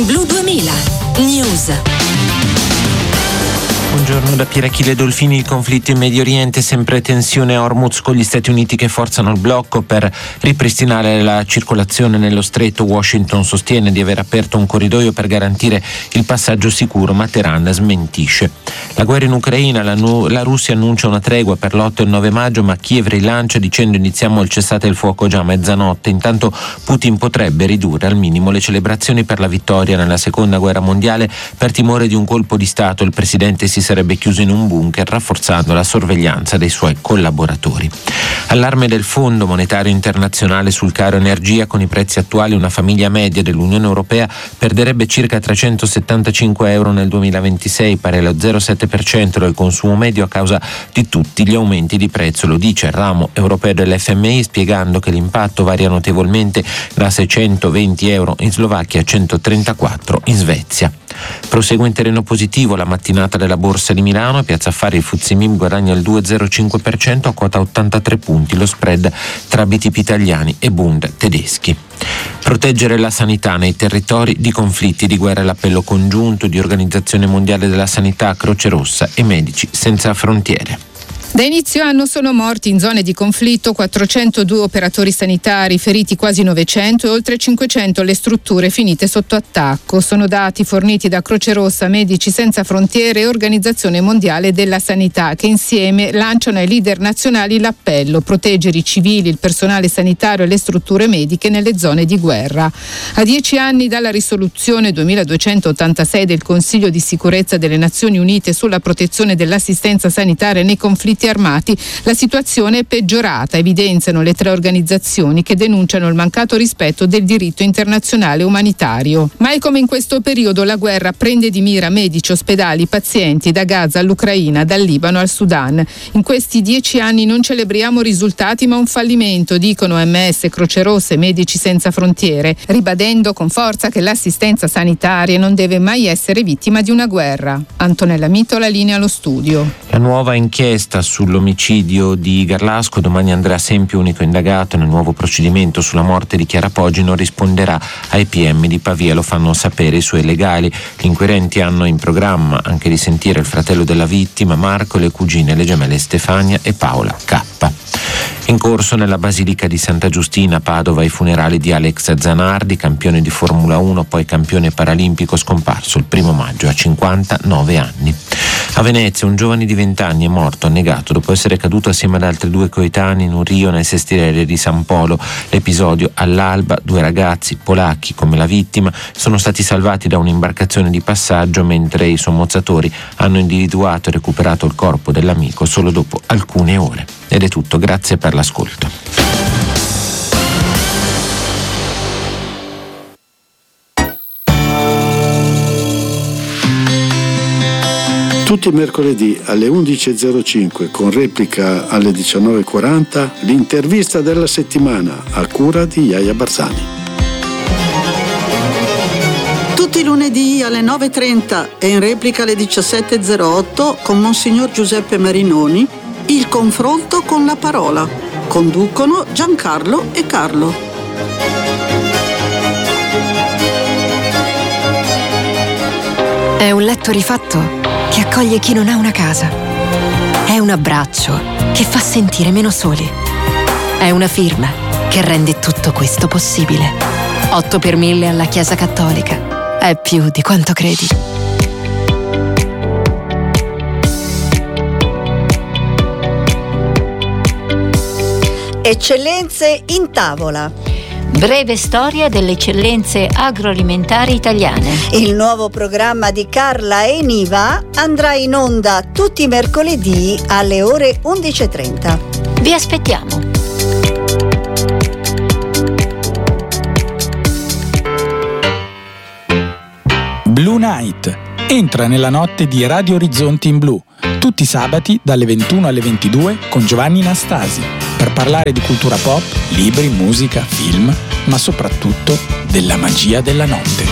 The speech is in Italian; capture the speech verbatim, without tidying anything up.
Blu duemila News. Buongiorno da Pier Achille Dolfini. Il conflitto in Medio Oriente, sempre tensione a Hormuz con gli Stati Uniti che forzano il blocco per ripristinare la circolazione nello stretto. Washington sostiene di aver aperto un corridoio per garantire il passaggio sicuro, ma Teheran smentisce. La guerra in Ucraina, la, nu- la Russia annuncia una tregua per l'otto e il nove maggio, ma Kiev rilancia dicendo iniziamo il cessate il fuoco già a mezzanotte. Intanto Putin potrebbe ridurre al minimo le celebrazioni per la vittoria nella seconda guerra mondiale per timore di un colpo di Stato. Il presidente si sarebbe chiuso in un bunker rafforzando la sorveglianza dei suoi collaboratori. Allarme del Fondo Monetario Internazionale sul caro energia. Con i prezzi attuali una famiglia media dell'Unione Europea perderebbe circa trecentosettantacinque euro nel duemilaventisei, pari allo zero virgola sette per cento del consumo medio a causa di tutti gli aumenti di prezzo. Lo dice il ramo europeo dell'F M I spiegando che l'impatto varia notevolmente da seicentoventi euro in Slovacchia a centotrentaquattro in Svezia. Prosegue in terreno positivo la mattinata della Borsa di Milano. A Piazza Affari il F T S E M I B guadagna il due virgola zero cinque per cento a quota ottantatré punti, lo spread tra B T P italiani e Bund tedeschi. Proteggere la sanità nei territori di conflitti di guerra è l'appello congiunto di Organizzazione Mondiale della Sanità, Croce Rossa e Medici Senza Frontiere. Da inizio anno sono morti in zone di conflitto quattrocentodue operatori sanitari, feriti quasi novecento e oltre cinquecento le strutture finite sotto attacco. Sono dati forniti da Croce Rossa, Medici Senza Frontiere e Organizzazione Mondiale della Sanità, che insieme lanciano ai leader nazionali l'appello: proteggere i civili, il personale sanitario e le strutture mediche nelle zone di guerra. A dieci anni dalla risoluzione duemiladuecentottantasei del Consiglio di Sicurezza delle Nazioni Unite sulla protezione dell'assistenza sanitaria nei conflitti armati, la situazione è peggiorata, evidenziano le tre organizzazioni che denunciano il mancato rispetto del diritto internazionale umanitario. Mai come in questo periodo la guerra prende di mira medici, ospedali, pazienti da Gaza all'Ucraina, dal Libano al Sudan. In questi dieci anni non celebriamo risultati ma un fallimento, dicono O M S, Croce Rossa e Medici Senza Frontiere, ribadendo con forza che l'assistenza sanitaria non deve mai essere vittima di una guerra. Antonella Mito, la linea allo studio. La nuova inchiesta sull'omicidio di Garlasco, domani Andrea Sempio, unico indagato nel nuovo procedimento sulla morte di Chiara Poggi, non risponderà ai P M di Pavia, lo fanno sapere i suoi legali. Gli inquirenti hanno in programma anche di sentire il fratello della vittima, Marco, le cugine, le gemelle Stefania e Paola K. In corso nella Basilica di Santa Giustina a Padova i funerali di Alex Zanardi, campione di Formula uno, poi campione paralimpico, scomparso il primo maggio a cinquantanove anni. A Venezia un giovane di venti anni è morto annegato dopo essere caduto assieme ad altri due coetanei in un rio nel sestiere di San Polo. L'episodio all'alba, due ragazzi polacchi come la vittima sono stati salvati da un'imbarcazione di passaggio, mentre i sommozzatori hanno individuato e recuperato il corpo dell'amico solo dopo alcune ore. Ed è tutto, grazie per l'ascolto. Tutti i mercoledì alle undici e zero cinque, con replica alle diciannove e quaranta, l'intervista della settimana a cura di Iaia Barzani. Tutti i lunedì alle nove e trenta e in replica alle diciassette e zero otto con Monsignor Giuseppe Marinoni, il confronto con la parola. Conducono Giancarlo e Carlo. È un letto rifatto che accoglie chi non ha una casa. È un abbraccio che fa sentire meno soli. È una firma che rende tutto questo possibile. otto per mille alla Chiesa Cattolica. È più di quanto credi. Eccellenze in tavola. Breve storia delle eccellenze agroalimentari italiane. Il nuovo programma di Carla e Niva andrà in onda tutti i mercoledì alle ore undici e trenta. Vi aspettiamo. Blue Night. Entra nella notte di Radio Orizzonti in Blu, tutti i sabati dalle ventuno alle ventidue con Giovanni Nastasi, per parlare di cultura pop, libri, musica, film, ma soprattutto della magia della notte.